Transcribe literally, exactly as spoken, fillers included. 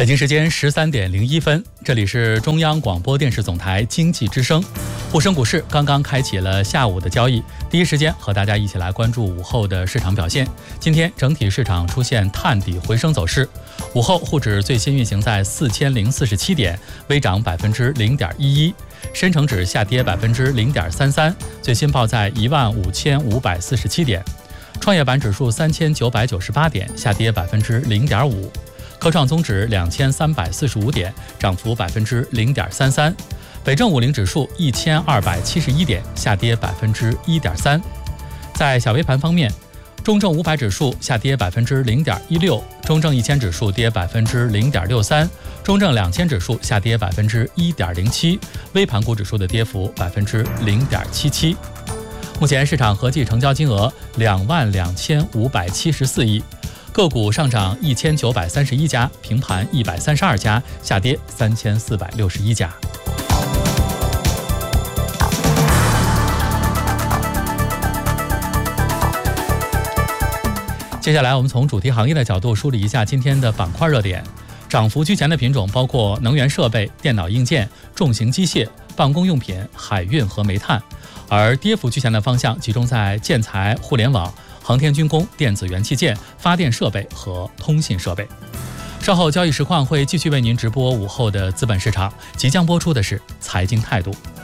北京时间十三点零一分，这里是中央广播电视总台经济之声。沪深股市刚刚开启了下午的交易，第一时间和大家一起来关注午后的市场表现。今天整体市场出现探底回升走势，午后沪指最新运行在四千零四十七点，微涨百分之零点一一；深成指下跌百分之零点三三，最新报在一万五千五百四十七点；创业板指数三千九百九十八点，下跌百分之零点五。科创综指两千三百四十五点，涨幅百分之零点三三；北证五零指数一千二百七十一点，下跌百分之一点三。在小微盘方面，中证五百指数下跌百分之零点一六，中证一千指数跌百分之零点六三，中证两千指数下跌百分之一点零七，微盘股指数的跌幅百分之零点七七。目前市场合计成交金额两万两千五百七十四亿。个股上涨一千九百三十一家，平盘一百三十二家，下跌三千四百六十一家。接下来我们从主题行业的角度梳理一下今天的板块热点。涨幅居前的品种包括能源设备、电脑硬件、重型机械、办公用品、海运和煤炭，而跌幅居前的方向集中在建材、互联网、航天军工、电子元器件、发电设备和通信设备。稍后交易实况会继续为您直播午后的资本市场，即将播出的是财经态度。